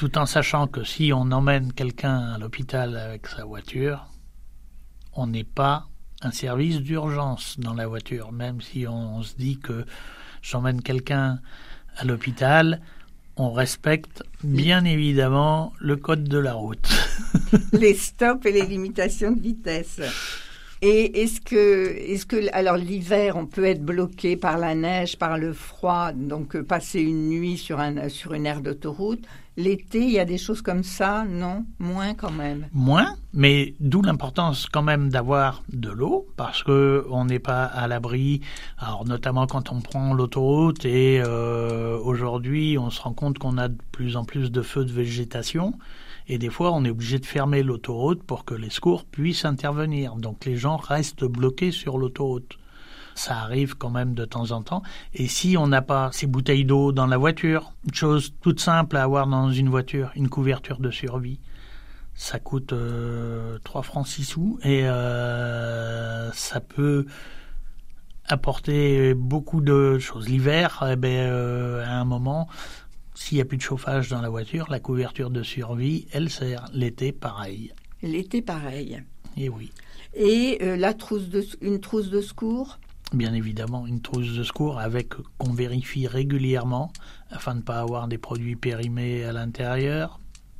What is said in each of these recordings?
tout en sachant que si on emmène quelqu'un à l'hôpital avec sa voiture, on n'est pas un service d'urgence dans la voiture. Même si on se dit que j'emmène quelqu'un à l'hôpital, on respecte bien évidemment le code de la route. Les stops et les limitations de vitesse. Et est-ce que alors l'hiver, on peut être bloqué par la neige, par le froid, donc passer une nuit sur une aire d'autoroute. L'été, il y a des choses comme ça, non? Moins quand même. Moins, mais d'où l'importance quand même d'avoir de l'eau, parce que on n'est pas à l'abri. Alors notamment quand on prend l'autoroute et aujourd'hui, on se rend compte qu'on a de plus en plus de feux de végétation. Et des fois, on est obligé de fermer l'autoroute pour que les secours puissent intervenir. Donc les gens restent bloqués sur l'autoroute. Ça arrive quand même de temps en temps. Et si on n'a pas ces bouteilles d'eau dans la voiture, une chose toute simple à avoir dans une voiture, une couverture de survie, ça coûte 3 francs 6 sous et ça peut apporter beaucoup de choses. L'hiver, à un moment, s'il n'y a plus de chauffage dans la voiture, la couverture de survie, elle sert. L'été, pareil. L'été, pareil. Et oui. Et une trousse de secours? Bien évidemment, une trousse de secours qu'on vérifie régulièrement afin de ne pas avoir des produits périmés à l'intérieur.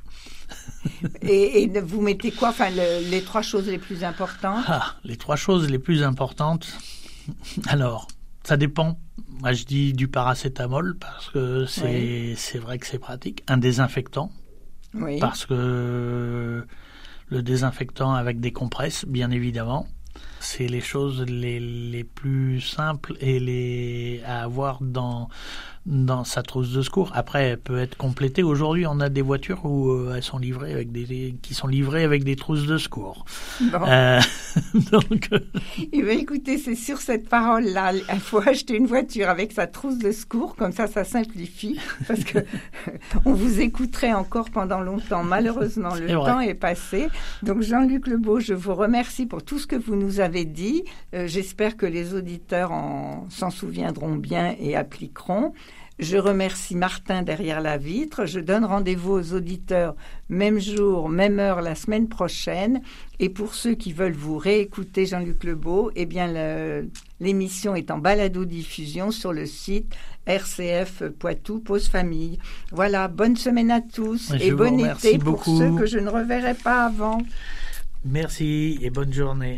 Et vous mettez quoi? Enfin, les 3 choses les plus importantes? Les 3 choses les plus importantes. Alors, ça dépend. Moi, je dis du paracétamol parce que c'est vrai que c'est pratique. Un désinfectant. Oui. Parce que le désinfectant avec des compresses, bien évidemment. C'est les choses les plus simples et à avoir dans sa trousse de secours. Après, elle peut être complétée. Aujourd'hui, on a des voitures où elles sont livrées qui sont livrées avec des trousses de secours. Bon. Donc, Eh bien, écoutez, c'est sur cette parole-là. Il faut acheter une voiture avec sa trousse de secours. Comme ça simplifie. Parce que on vous écouterait encore pendant longtemps. Malheureusement, le temps est passé. Donc, Jean-Luc Lebeau, je vous remercie pour tout ce que vous nous avez dit. J'espère que les auditeurs s'en souviendront bien et appliqueront. Je remercie Martin derrière la vitre. Je donne rendez-vous aux auditeurs, même jour, même heure, la semaine prochaine. Et pour ceux qui veulent vous réécouter, Jean-Luc Lebeau, eh bien, l'émission est en balado-diffusion sur le site RCF Poitou Pause Famille. Voilà, bonne semaine à tous et bon été pour ceux que je ne reverrai pas avant. Merci et bonne journée.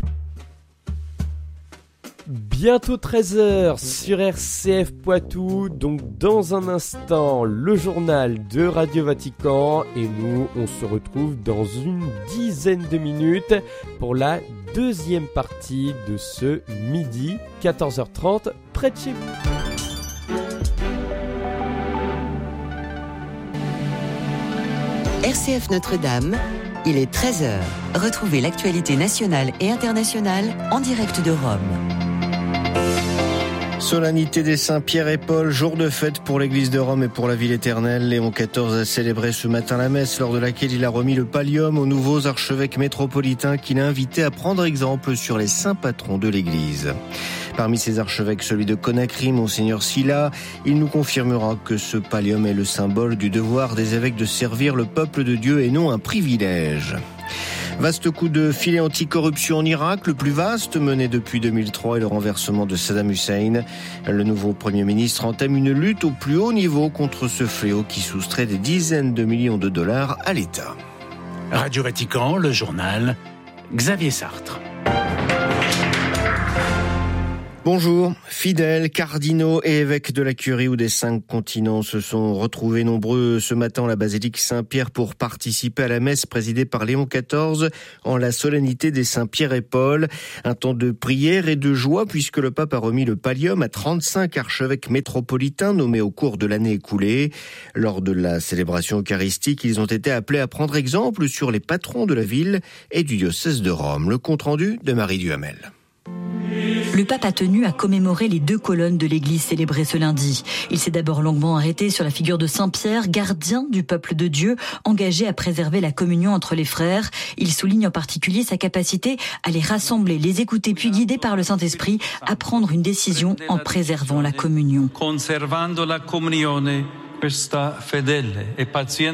Bientôt 13h sur RCF Poitou, donc dans un instant le journal de Radio Vatican et nous on se retrouve dans une dizaine de minutes pour la deuxième partie de ce midi 14h30 près de chez vous. RCF Notre-Dame, il est 13h. Retrouvez l'actualité nationale et internationale en direct de Rome. Solennité des Saints Pierre et Paul, jour de fête pour l'église de Rome et pour la ville éternelle. Léon XIV a célébré ce matin la messe lors de laquelle il a remis le pallium aux nouveaux archevêques métropolitains qu'il a invités à prendre exemple sur les saints patrons de l'église. Parmi ces archevêques, celui de Conakry, Monseigneur Sylla, il nous confirmera que ce pallium est le symbole du devoir des évêques de servir le peuple de Dieu et non un privilège. Vaste coup de filet anticorruption en Irak, le plus vaste mené depuis 2003 et le renversement de Saddam Hussein. Le nouveau Premier ministre entame une lutte au plus haut niveau contre ce fléau qui soustrait des dizaines de millions de dollars à l'État. Radio Vatican, le journal, Xavier Sartre. Bonjour, fidèles, cardinaux et évêques de la Curie ou des 5 continents se sont retrouvés nombreux ce matin à la basilique Saint-Pierre pour participer à la messe présidée par Léon XIV en la solennité des Saints Pierre et Paul. Un temps de prière et de joie puisque le pape a remis le pallium à 35 archevêques métropolitains nommés au cours de l'année écoulée. Lors de la célébration eucharistique, ils ont été appelés à prendre exemple sur les patrons de la ville et du diocèse de Rome. Le compte-rendu de Marie Duhamel. Le pape a tenu à commémorer les 2 colonnes de l'église célébrées ce lundi. Il s'est d'abord longuement arrêté sur la figure de Saint Pierre, gardien du peuple de Dieu, engagé à préserver la communion entre les frères. Il souligne en particulier sa capacité à les rassembler, les écouter, puis guidé par le Saint-Esprit à prendre une décision en préservant la communion.